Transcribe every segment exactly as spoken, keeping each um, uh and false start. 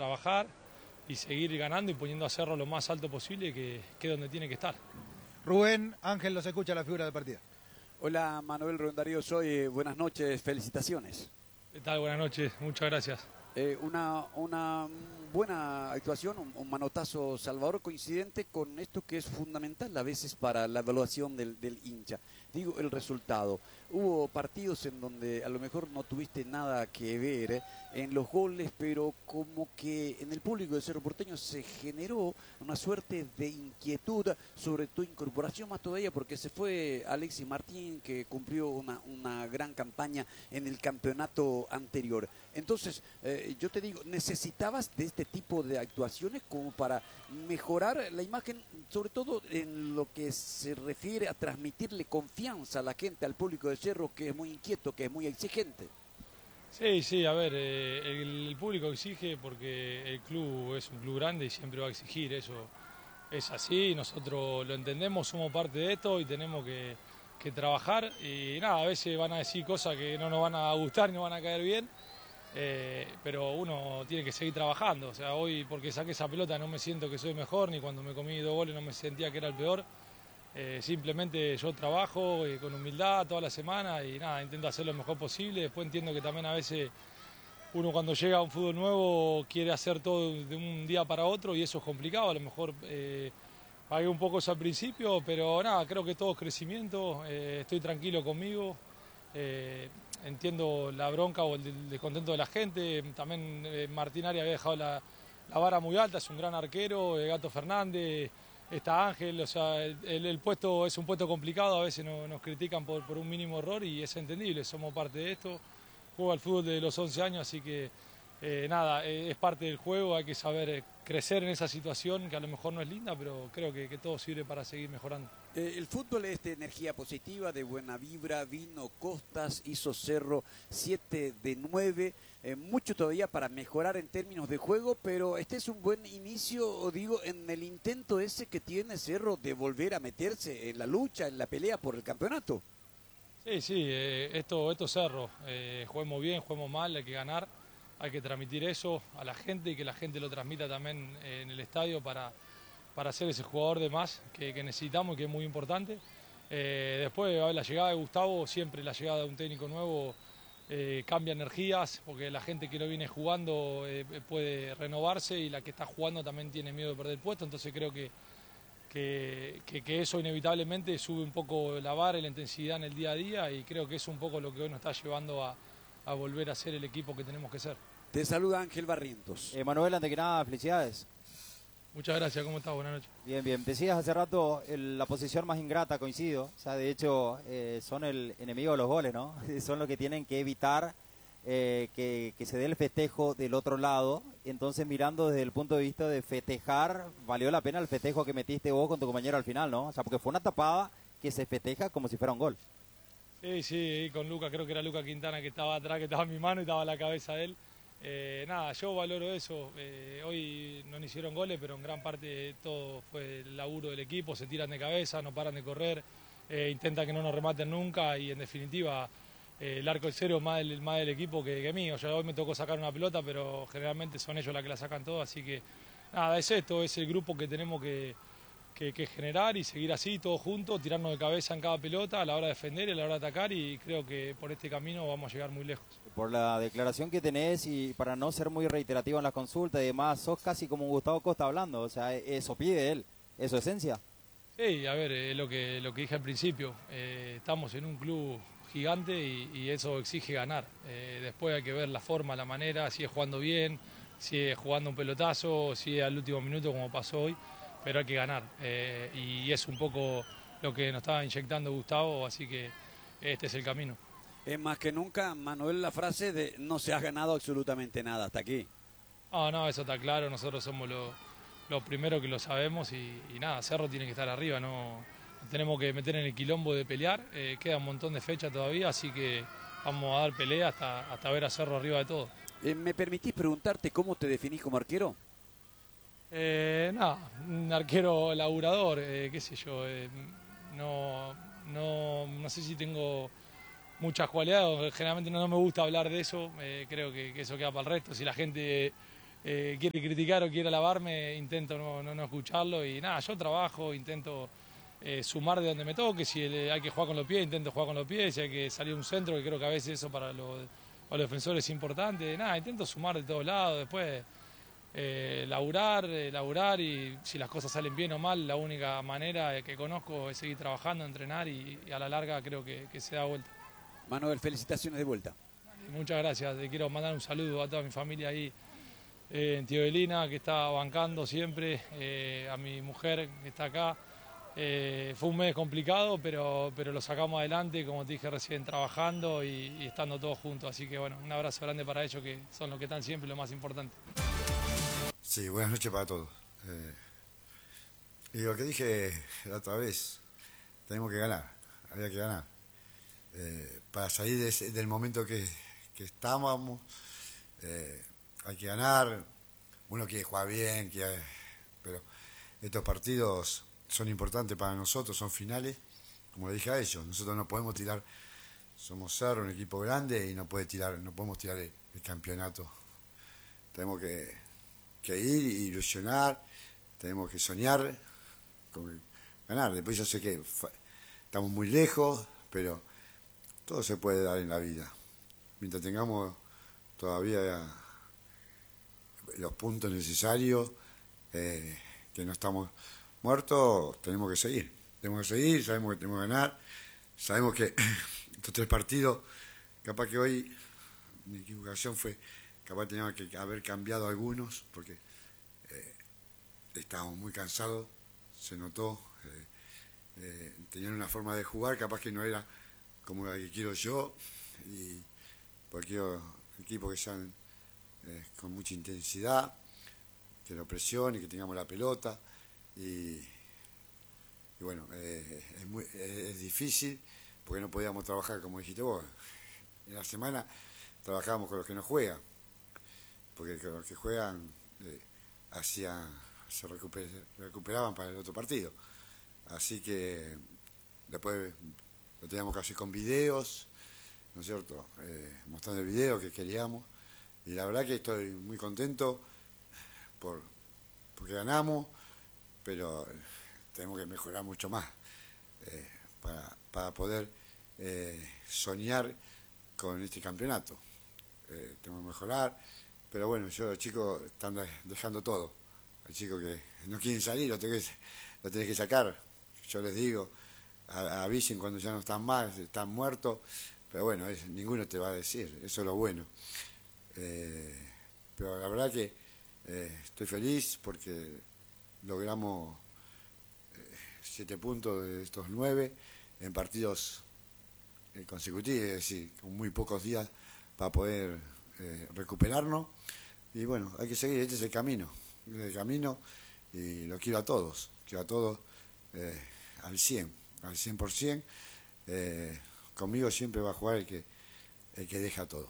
trabajar y seguir ganando y poniendo a Cerro lo más alto posible, que, que es donde tiene que estar. Rubén, Ángel los escucha, la figura del partido. Hola Manuel Rubén Darío, soy, buenas noches, felicitaciones. ¿Qué tal? Buenas noches, muchas gracias. Eh, una, una buena actuación, un, un manotazo Salvador, coincidente con esto que es fundamental a veces para la evaluación del, del hincha. Digo, el resultado. Hubo partidos en donde a lo mejor no tuviste nada que ver eh, en los goles, pero como que en el público de Cerro Porteño se generó una suerte de inquietud sobre tu incorporación, más todavía porque se fue Alexis Martín, que cumplió una, una gran campaña en el campeonato anterior. Entonces, eh, yo te digo, ¿necesitabas de este tipo de actuaciones como para mejorar la imagen, sobre todo en lo que se refiere a transmitirle confianza a la gente, al público de Cerro, que es muy inquieto, que es muy exigente? Sí, sí, a ver, eh, el, el público exige porque el club es un club grande y siempre va a exigir, eso es así, nosotros lo entendemos, somos parte de esto y tenemos que, que trabajar y nada, a veces van a decir cosas que no nos van a gustar y no van a caer bien. Eh, pero uno tiene que seguir trabajando, o sea, hoy porque saqué esa pelota no me siento que soy mejor, ni cuando me comí dos goles no me sentía que era el peor, eh, simplemente yo trabajo eh, con humildad toda la semana y nada, intento hacer lo mejor posible. Después entiendo que también a veces uno cuando llega a un fútbol nuevo quiere hacer todo de un día para otro y eso es complicado, a lo mejor eh, pagué un poco eso al principio, pero nada, creo que todo es crecimiento, eh, estoy tranquilo conmigo. Eh, entiendo la bronca o el descontento de la gente, también eh, Martín Arias había dejado la, la vara muy alta, es un gran arquero, eh, Gato Fernández, está Ángel, o sea, el, el puesto es un puesto complicado, a veces no, nos critican por, por un mínimo error y es entendible, somos parte de esto, juego al fútbol desde los once años, así que eh, nada, eh, es parte del juego, hay que saber eh, crecer en esa situación que a lo mejor no es linda, pero creo que, que todo sirve para seguir mejorando. Eh, el fútbol es de energía positiva, de buena vibra, vino Costas, hizo Cerro siete de nueve, eh, mucho todavía para mejorar en términos de juego, pero este es un buen inicio, digo, en el intento ese que tiene Cerro de volver a meterse en la lucha, en la pelea por el campeonato. Sí, sí, eh, esto, esto es Cerro, eh, juguemos bien, juguemos mal, hay que ganar, hay que transmitir eso a la gente y que la gente lo transmita también en el estadio para, para ser ese jugador de más que, que necesitamos y que es muy importante. Eh, después la llegada de Gustavo, siempre la llegada de un técnico nuevo eh, cambia energías, porque la gente que no viene jugando eh, puede renovarse y la que está jugando también tiene miedo de perder el puesto, entonces creo que, que, que, que eso inevitablemente sube un poco la vara y la intensidad en el día a día y creo que es un poco lo que hoy nos está llevando a, a volver a ser el equipo que tenemos que ser. Te saluda Ángel Barrientos. Eh, Manuel, antes que nada, felicidades. Muchas gracias, ¿cómo estás? Buenas noches. Bien, bien. Decías hace rato el, la posición más ingrata, coincido. O sea, de hecho, eh, son el enemigo de los goles, ¿no? Son los que tienen que evitar eh, que, que se dé el festejo del otro lado. Entonces, mirando desde el punto de vista de festejar, valió la pena el festejo que metiste vos con tu compañero al final, ¿no? O sea, porque fue una tapada que se festeja como si fuera un gol. Sí, sí, con Luca, creo que era Luca Quintana que estaba atrás, que estaba en mi mano y estaba en la cabeza de él. Eh, nada, yo valoro eso. Eh, hoy no hicieron goles, pero en gran parte todo fue el laburo del equipo. Se tiran de cabeza, no paran de correr, eh, intentan que no nos rematen nunca y en definitiva eh, el arco del cero es más del, más del equipo que, que mío. Yo hoy me tocó sacar una pelota, pero generalmente son ellos las que la sacan todo, así que nada, es esto, es el grupo que tenemos que, que, que generar y seguir así, todos juntos, tirarnos de cabeza en cada pelota a la hora de defender y a la hora de atacar y creo que por este camino vamos a llegar muy lejos. Por la declaración que tenés y para no ser muy reiterativo en las consultas y demás, sos casi como un Gustavo Costa hablando, o sea, eso pide él, ¿es su esencia? Sí, a ver, es lo que, lo que dije al principio, eh, estamos en un club gigante y, y eso exige ganar. Eh, después hay que ver la forma, la manera, si es jugando bien, si es jugando un pelotazo, si es al último minuto como pasó hoy, pero hay que ganar. Eh, y es un poco lo que nos estaba inyectando Gustavo, así que este es el camino. Es más que nunca, Manuel, la frase de no se ha ganado absolutamente nada hasta aquí. No, no, eso está claro, nosotros somos los, los primeros que lo sabemos y, y nada, Cerro tiene que estar arriba, no tenemos que meter en el quilombo de pelear, eh, queda un montón de fechas todavía, así que vamos a dar pelea hasta, hasta ver a Cerro arriba de todo. Eh, ¿Me permitís preguntarte cómo te definís como arquero? Eh, nada, un arquero laburador, eh, qué sé yo, eh, no, no, no sé si tengo muchas cualidades, generalmente no, no me gusta hablar de eso, eh, creo que, que eso queda para el resto, si la gente eh, quiere criticar o quiere alabarme, intento no, no, no escucharlo y nada, yo trabajo, intento eh, sumar de donde me toque, si hay que jugar con los pies, intento jugar con los pies, si hay que salir un centro, que creo que a veces eso para los, para los defensores es importante, nada, intento sumar de todos lados, después eh, laburar, eh, laburar y si las cosas salen bien o mal, la única manera que conozco es seguir trabajando, entrenar y, y a la larga creo que, que se da vuelta. Manuel, felicitaciones de vuelta. Muchas gracias, le quiero mandar un saludo a toda mi familia ahí eh, en Teodelina, que está bancando siempre, eh, a mi mujer que está acá. Eh, fue un mes complicado, pero, pero lo sacamos adelante, como te dije recién, trabajando y, y estando todos juntos. Así que bueno, un abrazo grande para ellos, que son los que están siempre, lo más importante. Sí, buenas noches para todos. Eh, y lo que dije la otra vez, tenemos que ganar, había que ganar. Eh, para salir de ese, del momento que, que estábamos, eh, hay que ganar. Uno quiere jugar bien, quiere, pero estos partidos son importantes para nosotros, son finales, como le dije a ellos. Nosotros no podemos tirar, somos Cerro, un equipo grande, y no puede tirar, no podemos tirar el, el campeonato. Tenemos que, que ir y ilusionar, tenemos que soñar con ganar. Después yo sé que estamos muy lejos, pero todo se puede dar en la vida. Mientras tengamos todavía los puntos necesarios, eh, que no estamos muertos, tenemos que seguir. Tenemos que seguir, sabemos que tenemos que ganar, sabemos que estos tres partidos, capaz que hoy mi equivocación fue, capaz teníamos que haber cambiado algunos, porque eh, estábamos muy cansados, se notó, eh, eh, tenían una forma de jugar, capaz que no era como la que quiero yo, y cualquier equipo que sean eh, con mucha intensidad, que lo presione, que tengamos la pelota, y, y bueno, eh, es, muy, es, es difícil, porque no podíamos trabajar, como dijiste vos, en la semana trabajábamos con los que no juegan, porque con los que juegan eh, hacían, se recuper, recuperaban para el otro partido, así que después lo teníamos que hacer con videos, ¿no es cierto? Eh, mostrando el video que queríamos. Y la verdad que estoy muy contento por porque ganamos, pero tenemos que mejorar mucho más eh, para, para poder eh, soñar con este campeonato. Eh, tenemos que mejorar, pero bueno, yo los chicos están dejando todo. Los chicos que no quieren salir, lo tenés, lo tenés que sacar. Yo les digo, avisen cuando ya no están más, están muertos, pero bueno, es, ninguno te va a decir, eso es lo bueno. Eh, pero la verdad que eh, estoy feliz porque logramos eh, siete puntos de estos nueve en partidos eh, consecutivos, es decir, con muy pocos días para poder eh, recuperarnos. Y bueno, hay que seguir, este es el camino, este es el camino y lo quiero a todos, quiero a todos eh, al cien. Al cien por ciento, eh, conmigo siempre va a jugar el que, el que deja todo.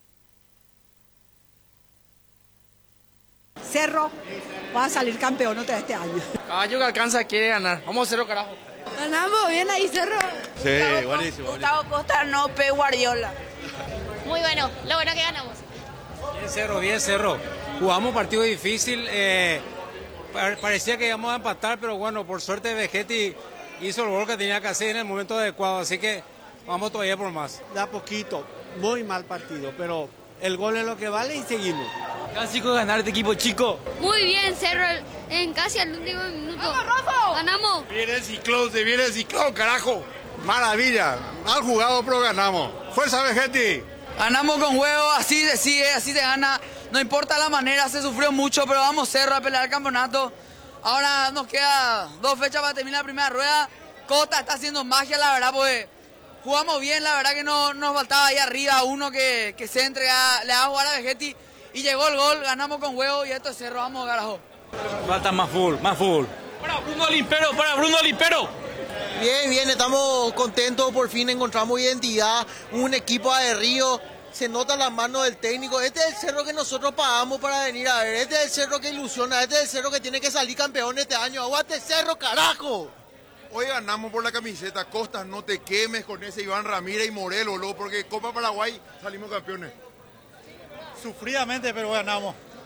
Cerro va a salir campeón otra este año. Caballo que alcanza quiere ganar. Vamos a Cerro, carajo. Ganamos, bien ahí Cerro. Sí, Gustavo, buenísimo. Gustavo Costa, no, Pep Guardiola. Muy bueno, lo bueno que ganamos. Bien Cerro, bien Cerro. Jugamos un partido difícil, eh, parecía que íbamos a empatar, pero bueno, por suerte Vegetti hizo el gol que tenía que hacer en el momento adecuado, así que vamos todavía por más. Da poquito, muy mal partido, pero el gol es lo que vale y seguimos. Clásico ganar este equipo chico. Muy bien, Cerro, en casi al último minuto. ¡Vamos, Rafa! ¡Ganamos! Viene el ciclón, se viene el ciclón, carajo. Maravilla, mal jugado, pero ganamos. ¡Fuerza, Vegetti! Ganamos con huevo, así se sigue, así se gana. No importa la manera, se sufrió mucho, pero vamos Cerro a pelear el campeonato. Ahora nos queda dos fechas para terminar la primera rueda. Cota está haciendo magia, la verdad, porque jugamos bien, la verdad que no nos faltaba ahí arriba uno que, que se entrega, le va a jugar a Vegetti y llegó el gol, ganamos con huevo y esto es Cerro, vamos carajo. Falta más full, más full. Para Bruno Limpero, para Bruno Limpero. Bien, bien, estamos contentos, por fin encontramos identidad, un equipo aguerrido. Se nota la mano del técnico. Este es el Cerro que nosotros pagamos para venir a ver. Este es el Cerro que ilusiona. Este es el Cerro que tiene que salir campeón este año. ¡Aguante Cerro, carajo! Hoy ganamos por la camiseta. Costas, no te quemes con ese Iván Ramírez y Morelos, ¿lo? Porque Copa Paraguay salimos campeones. Sufridamente, pero ganamos.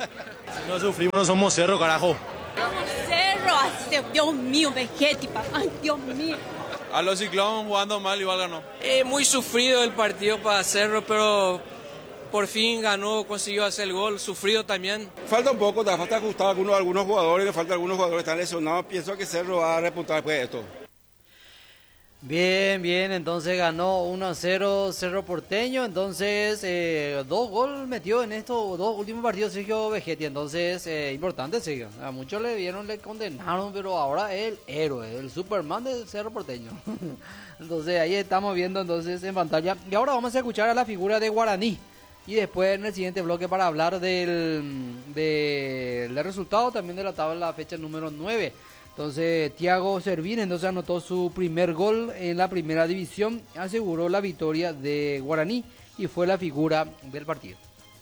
Si no sufrimos, no somos Cerro, carajo. Somos Cerro, así, Dios mío, Vegetti, ay, Dios mío. A los Ciclón jugando mal, igual ganó. Eh, muy sufrido el partido para Cerro, pero por fin ganó, consiguió hacer el gol, sufrido también. Falta un poco, te falta ajustar a algunos, algunos jugadores, le falta algunos jugadores que están lesionados. Pienso que Cerro va a repuntar después de esto. Bien, bien, entonces ganó uno a cero Cerro Porteño, entonces eh, dos goles metió en estos dos últimos partidos Sergio Vegetti, entonces eh, importante Sergio, a muchos le vieron, le condenaron, pero ahora es el héroe, el Superman del Cerro Porteño. Entonces ahí estamos viendo entonces en pantalla, y ahora vamos a escuchar a la figura de Guaraní, y después en el siguiente bloque para hablar del, del, del resultado también de la tabla, fecha número nueve. Entonces, Thiago Servín entonces anotó su primer gol en la primera división, aseguró la victoria de Guaraní y fue la figura del partido.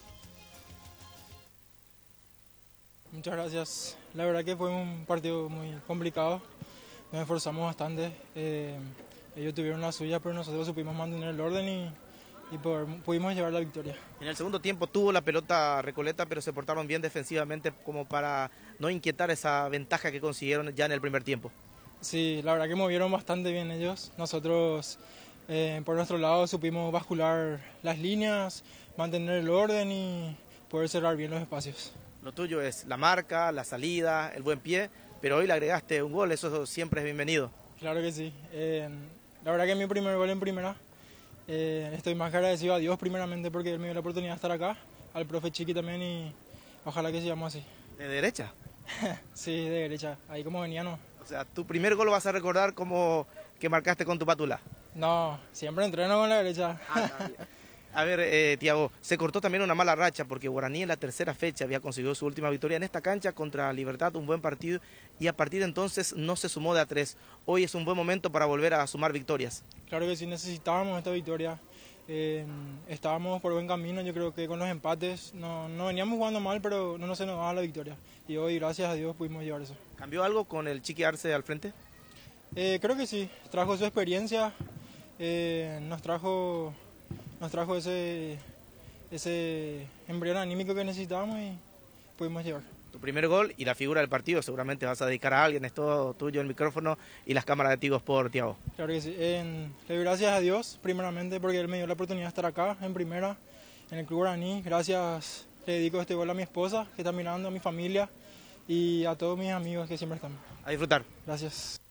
Muchas gracias. La verdad que fue un partido muy complicado, nos esforzamos bastante. Eh, ellos tuvieron la suya, pero nosotros supimos mantener el orden y, y poder, pudimos llevar la victoria. En el segundo tiempo tuvo la pelota Recoleta, pero se portaron bien defensivamente como para no inquietar esa ventaja que consiguieron ya en el primer tiempo. Sí, la verdad que movieron bastante bien ellos. Nosotros, eh, por nuestro lado, supimos bascular las líneas, mantener el orden y poder cerrar bien los espacios. Lo tuyo es la marca, la salida, el buen pie, pero hoy le agregaste un gol, eso siempre es bienvenido. Claro que sí. Eh, la verdad que es mi primer gol en primera. Eh, estoy más que agradecido a Dios primeramente porque Él me dio la oportunidad de estar acá, al profe Chiqui también y ojalá que sigamos así. ¿De derecha? Sí, de derecha, ahí como venía no. O sea, tu primer gol lo vas a recordar como que marcaste con tu pátula. No, siempre entreno con la derecha. Ah, a ver, eh, Thiago, se cortó también una mala racha porque Guaraní en la tercera fecha había conseguido su última victoria en esta cancha contra Libertad, un buen partido, y a partir de entonces no se sumó de a tres. Hoy es un buen momento para volver a sumar victorias. Claro que sí, necesitábamos esta victoria. Eh, estábamos por buen camino, yo creo que con los empates no, no veníamos jugando mal, pero no nos se nos daba la victoria. Y hoy, gracias a Dios, pudimos llevar eso. ¿Cambió algo con el Chiqui Arce al frente? Eh, creo que sí, trajo su experiencia, eh, nos trajo... Nos trajo ese, ese embrión anímico que necesitábamos y pudimos llevar. Tu primer gol y la figura del partido, seguramente vas a dedicar a alguien, es todo tuyo el micrófono y las cámaras de Tigo Sport, Thiago. Claro que sí, en, le doy gracias a Dios primeramente porque Él me dio la oportunidad de estar acá en primera, en el Club Guaraní. Gracias, le dedico este gol a mi esposa que está mirando, a mi familia y a todos mis amigos que siempre están. A disfrutar. Gracias.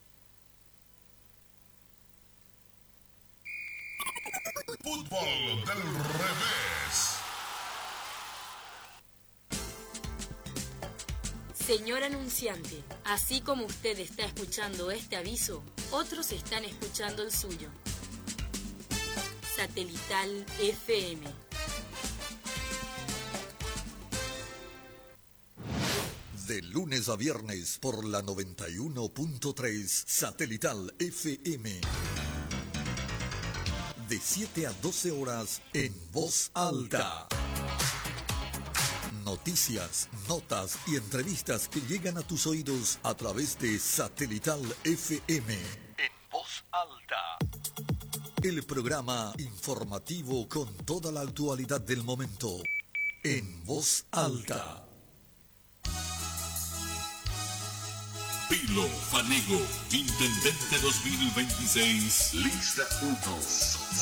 Fútbol del revés. Señor anunciante, así como usted está escuchando este aviso, otros están escuchando el suyo. Satelital F M. De lunes a viernes por la noventa y uno punto tres Satelital F M. De siete a doce horas en voz alta. Noticias, notas y entrevistas que llegan a tus oídos a través de Satelital F M. En voz alta. El programa informativo con toda la actualidad del momento. En voz alta. Pilo Fanego, Intendente dos mil veintiséis, lista uno.